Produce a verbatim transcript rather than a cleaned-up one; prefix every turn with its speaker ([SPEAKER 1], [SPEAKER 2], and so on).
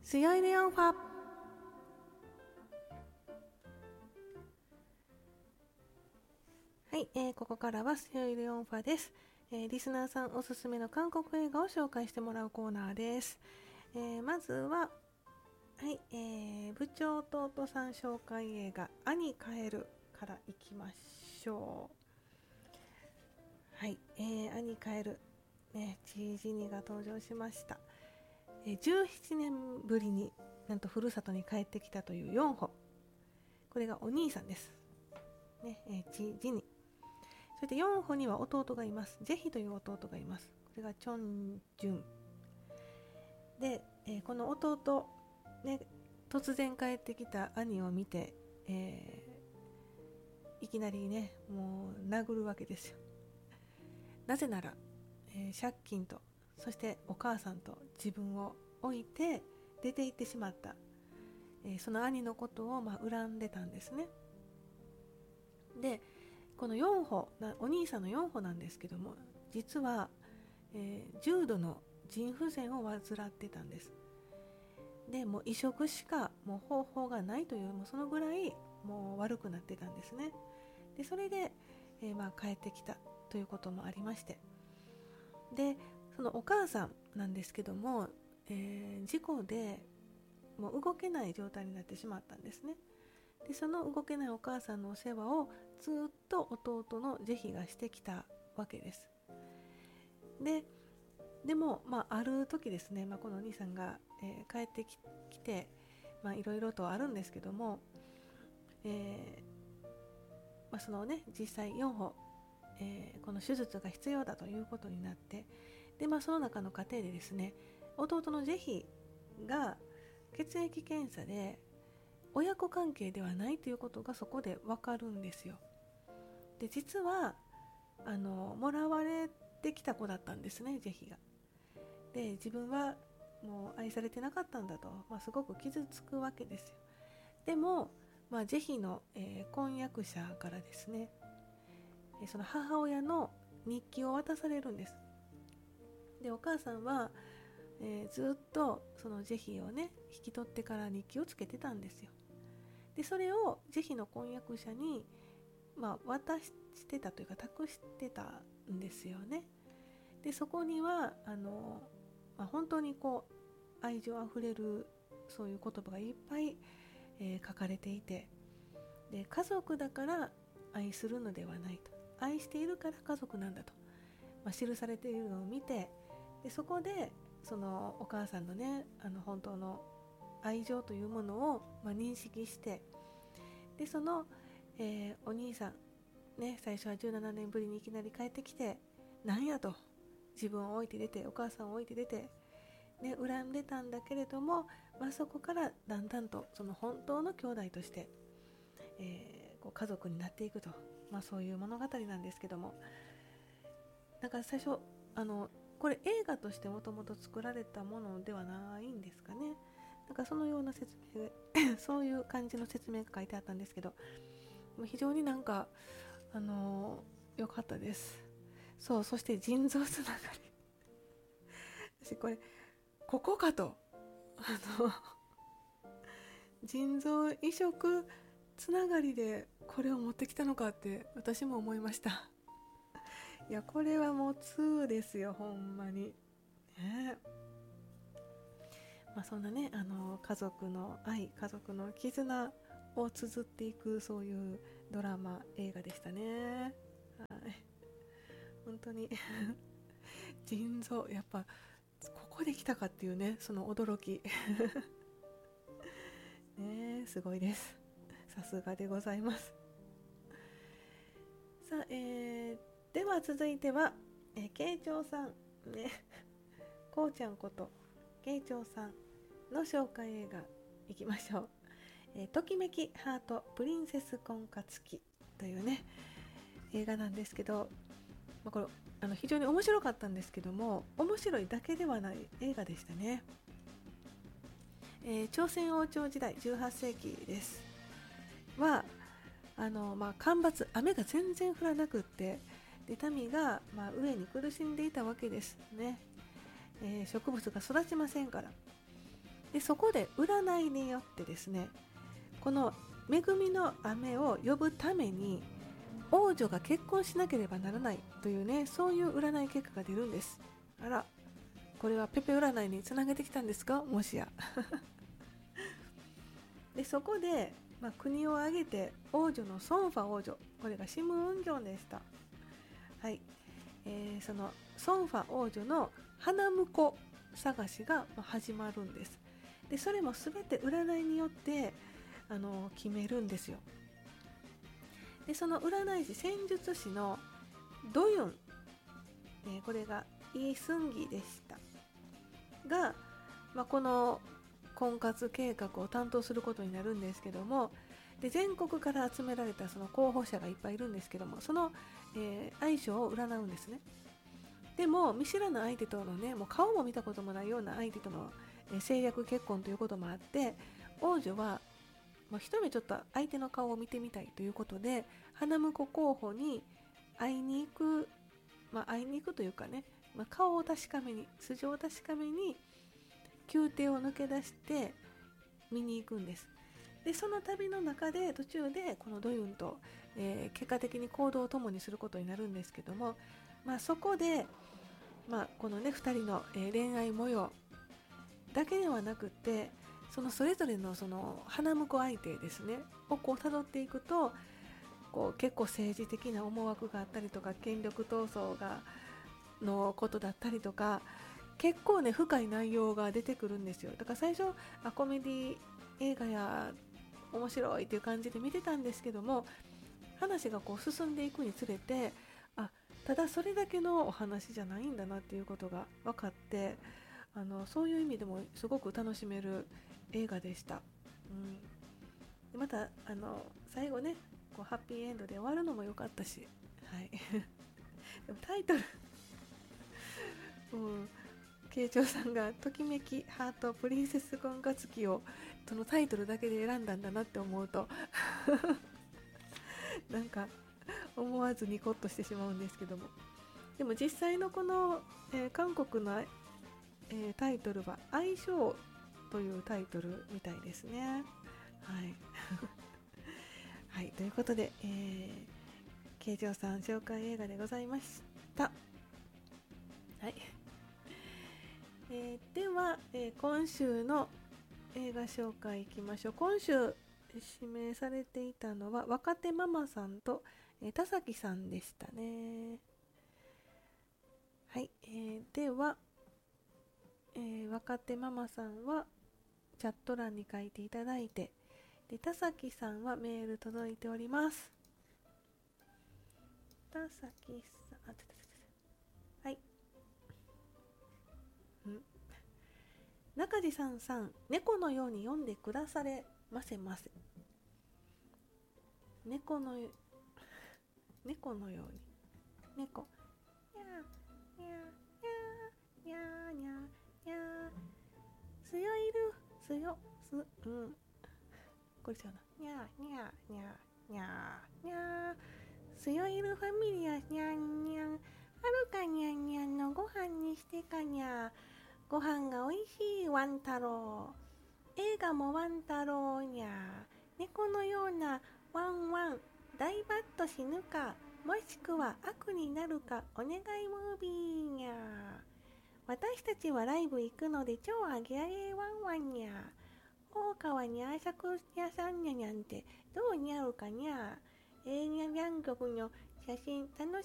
[SPEAKER 1] 強いレオンファ。はい、えー、ここからは強いレオンファです。えー、リスナーさんおすすめの韓国映画を紹介してもらうコーナーです。えー、まずは、はい、えー、部長弟さん紹介映画兄帰るからいきましょう。はい、えー、兄帰るね、チージニが登場しました。えー、じゅうななねんぶりになんとふるさとに帰ってきたというよんほ。これがお兄さんです、ねえー、チージニ。そしてよんほには弟がいます。ジェヒという弟がいます。これがチョンジュンで、えー、この弟、ね、突然帰ってきた兄を見て、えー、いきなりねもう殴るわけですよ。なぜなら、えー、借金とそしてお母さんと自分を置いて出て行ってしまった、えー、その兄のことを、まあ、恨んでたんですね。でこのよんほなお兄さんのよんほなんですけども、実は、えー、重度の腎不全を患ってたんです。でもう移植しかもう方法がないという、もうそのぐらいもう悪くなってたんですね。でそれで、えーまあ、帰ってきたということもありまして、でそのお母さんなんですけども、えー、事故でもう動けない状態になってしまったんですね。でその動けないお母さんのお世話をずっと弟のジェヒがしてきたわけです。ででも、まあ、ある時ですね、まあ、このお兄さんが、えー帰ってききていろいろとあるんですけども、えーまあ、そのね実際よんほ、えーこの手術が必要だということになって、で、まあ、その中の過程でですね、弟のジェヒが血液検査で親子関係ではないということがそこで分かるんですよ。で実はあのもらわれてきた子だったんですね、ジェヒが。で自分はもう愛されてなかったんだと、まあ、すごく傷つくわけですよ。でも、まあ、ジェヒの、えー婚約者からですね、その母親の日記を渡されるんです。でお母さんは、えーずっとそのジェヒをね引き取ってから日記をつけてたんですよ。でそれをジェヒの婚約者に、まあ、渡してたというか託してたんですよね。でそこにはあの、まあ、本当にこう愛情あふれるそういう言葉がいっぱい、えー書かれていて、で家族だから愛するのではないと、愛しているから家族なんだと、まあ、記されているのを見て、でそこでそのお母さんのねあの本当の愛情というものを、まあ、認識して、でその、えーお兄さんね、最初はじゅうななねんぶりにいきなり帰ってきて、なんやと、自分を置いて出てお母さんを置いて出て、ね、恨んでたんだけれども、まあ、そこからだんだんとその本当の兄弟として、えーこう家族になっていくと、まあ、そういう物語なんですけども、なんか最初あのこれ映画としてもともと作られたものではないんですかね。なんかそのような説明そういう感じの説明が書いてあったんですけど、非常になんかあの良かったです。そう、そして腎臓つながり私これここかと、あの腎臓移植つながりでこれを持ってきたのかって私も思いました。いやこれはもうツーですよ、ほんまにね。まあ、そんなねあの家族の愛、家族の絆を綴っていくそういうドラマ映画でしたね。はい、本当に腎臓やっぱここで来たかっていうね、その驚きね、すごいです。さすがでございます。さあ、えー、では続いては、えー、慶長さんねこうちゃんこと慶長さんの紹介映画いきましょう。えー、ときめきハートプリンセス婚活記というね映画なんですけど、まあ、これあの非常に面白かったんですけども、面白いだけではない映画でしたね。えー朝鮮王朝時代じゅうはっせいきですはあの、まあ、干ばつ、雨が全然降らなくって、で民が、まあ、飢えに苦しんでいたわけですね。えー植物が育ちませんから。 でそこで占いによってですね、この恵みの雨を呼ぶために王女が結婚しなければならないというね、そういう占い結果が出るんです。あら、これはペペ占いにつなげてきたんですか、もしやでそこで、まあ、国を挙げて王女のソンファ王女、これがシムウンギョンでした。はい、えー、そのソンファ王女の花婿探しが始まるんです。でそれも全て占いによってあの決めるんですよ。でその占い師、戦術師のドユン、えー、これがイ・スンギでしたが、まあ、この婚活計画を担当することになるんですけども、で全国から集められたその候補者がいっぱいいるんですけども、その、えー、相性を占うんですね。でも見知らぬ相手とのね、もう顔も見たこともないような相手との、えー、政略結婚ということもあって、王女は、まあ、一目ちょっと相手の顔を見てみたいということで花婿候補に会いに行く、まあ、会いに行くというかね、まあ、顔を確かめに、素性を確かめに宮廷を抜け出して見に行くんです。でその旅の中で途中でこのドユンと、えー、結果的に行動を共にすることになるんですけども、まあ、そこで、まあ、このねふたりの、えー、恋愛模様だけではなくて、そのそれぞれのその花婿相手ですねをこう辿っていくと、こう結構政治的な思惑があったりとか、権力闘争がのことだったりとか、結構ね深い内容が出てくるんですよ。だから最初あコメディ映画や面白いっていう感じで見てたんですけども、話がこう進んでいくにつれて、あただそれだけのお話じゃないんだなっていうことが分かって、あのそういう意味でもすごく楽しめる映画でした。うん、でまたあの最後ねこうハッピーエンドで終わるのも良かったし、はい、でもタイトルうん慶長さんがときめきハートプリンセス婚活記をそのタイトルだけで選んだんだなって思うとなんか思わずニコッとしてしまうんですけども、でも実際のこの、えー、韓国の、えー、タイトルは相性というタイトルみたいですね。はいはい、ということで、えー、慶長さん紹介映画でございました。はいえー、では、えー、今週の映画紹介いきましょう。今週指名されていたのは若手ママさんと、えー、田崎さんでしたね。はい、えー、では、えー、若手ママさんはチャット欄に書いていただいて、で田崎さんはメール届いております。田崎さん、あちょっとはい、ん中地さんさん、猫のように読んでくだされませませ。猫の猫のように猫にゃーにゃーにゃーにゃーにゃーすよいるすよすうんこれ違うな。にゃーにゃーにゃーにゃーにゃーすよいるファミリアにゃんにゃんはるかにゃんにゃんのご飯にしてかにゃーご飯がおいしいワン太郎、映画もワン太郎にゃー、猫のようなワンワン、大バッと死ぬか、もしくは悪になるか、お願いムービーにゃー。私たちはライブ行くので超アゲアゲワンワンにゃー。大川にゃーしゃく屋さんにゃにゃんってどうにゃうかにゃー。映画ギャン曲の写真楽